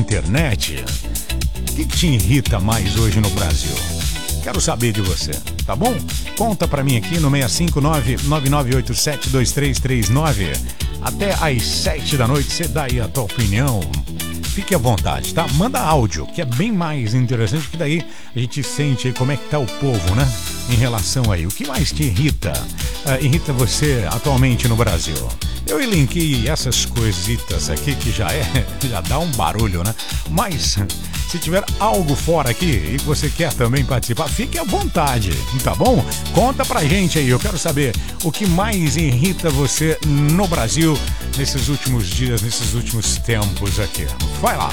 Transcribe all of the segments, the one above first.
internet. O que te irrita mais hoje no Brasil? Quero saber de você, tá bom? Conta pra mim aqui no 659-9987-2339. Até às 7 da noite você dá aí a tua opinião. Fique à vontade, tá? Manda áudio, que é bem mais interessante, que daí a gente sente aí como é que tá o povo, né? Em relação aí. O que mais te irrita? Irrita você atualmente no Brasil? Eu elenquei essas coisitas aqui que já dá um barulho, né? Mas se tiver algo fora aqui e você quer também participar, fique à vontade, tá bom? Conta pra gente aí, eu quero saber o que mais irrita você no Brasil nesses últimos dias, nesses últimos tempos aqui. Vai lá,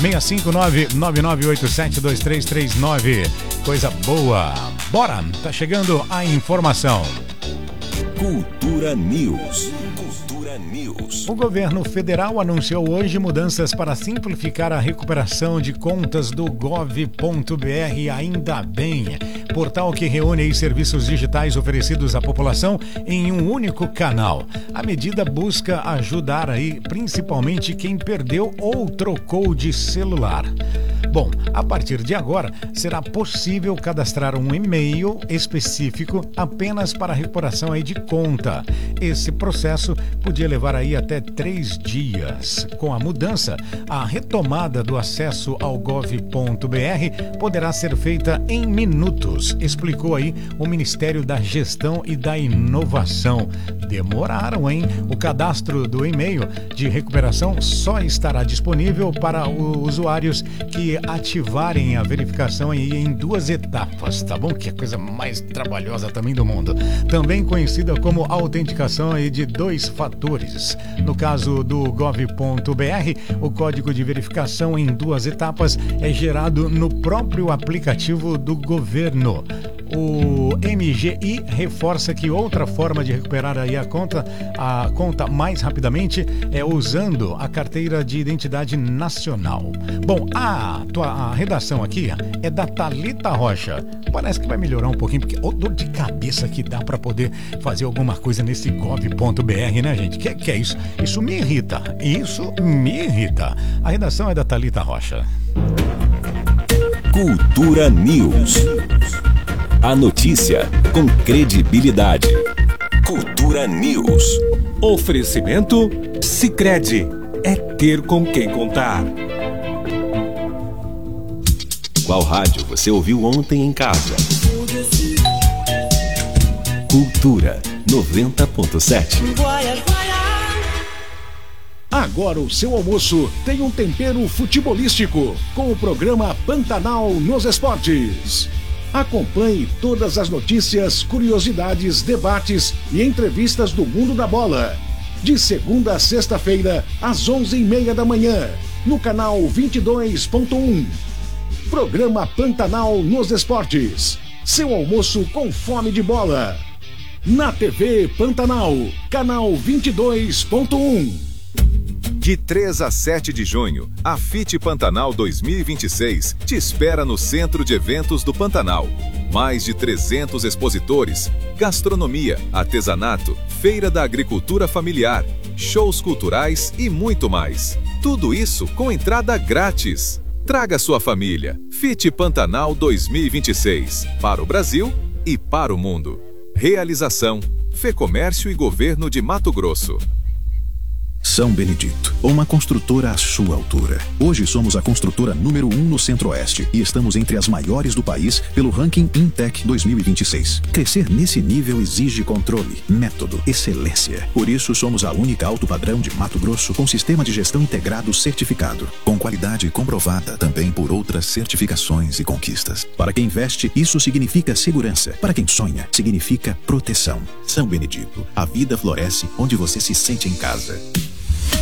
659-9987-2339. Coisa boa. Bora, tá chegando a informação. Cultura News. O governo federal anunciou hoje mudanças para simplificar a recuperação de contas do Gov.br. Ainda bem, portal que reúne aí serviços digitais oferecidos à população em um único canal. A medida busca ajudar aí principalmente quem perdeu ou trocou de celular. Bom, a partir de agora, será possível cadastrar um e-mail específico apenas para a recuperação aí de conta. Esse processo podia levar aí até 3 dias. Com a mudança, a retomada do acesso ao gov.br poderá ser feita em minutos, explicou aí o Ministério da Gestão e da Inovação. Demoraram, hein? O cadastro do e-mail de recuperação só estará disponível para os usuários que ativarem a verificação aí em 2 etapas, tá bom? Que é a coisa mais trabalhosa também do mundo. Também conhecida como autenticação aí de 2 fatores. No caso do gov.br, o código de verificação em 2 etapas é gerado no próprio aplicativo do governo. O MGI reforça que outra forma de recuperar aí a conta mais rapidamente é usando a carteira de identidade nacional. Bom, a redação aqui é da Thalita Rocha. Parece que vai melhorar um pouquinho, porque dor de cabeça que dá para poder fazer alguma coisa nesse gov.br, né, gente? Que é isso? Isso me irrita. A redação é da Thalita Rocha. Cultura News. A notícia com credibilidade. Cultura News. Oferecimento Sicredi. É ter com quem contar. Qual rádio você ouviu ontem em casa? Cultura 90.7. Agora o seu almoço tem um tempero futebolístico com o programa Pantanal nos Esportes. Acompanhe todas as notícias, curiosidades, debates e entrevistas do mundo da bola. De segunda a sexta-feira, às 11h30 da manhã, no canal 22.1. Programa Pantanal nos Esportes. Seu almoço com fome de bola. Na TV Pantanal, canal 22.1. De 3 a 7 de junho, a FIT Pantanal 2026 te espera no Centro de Eventos do Pantanal. Mais de 300 expositores, gastronomia, artesanato, feira da agricultura familiar, shows culturais e muito mais. Tudo isso com entrada grátis. Traga sua família. FIT Pantanal 2026 para o Brasil e para o mundo. Realização: Fecomércio e Governo de Mato Grosso. São Benedito, uma construtora à sua altura. Hoje somos a construtora número 1 no Centro-Oeste e estamos entre as maiores do país pelo ranking Intec 2026. Crescer nesse nível exige controle, método, excelência. Por isso somos a única alto padrão de Mato Grosso com sistema de gestão integrado certificado, com qualidade comprovada também por outras certificações e conquistas. Para quem investe, isso significa segurança. Para quem sonha, significa proteção. São Benedito, a vida floresce onde você se sente em casa.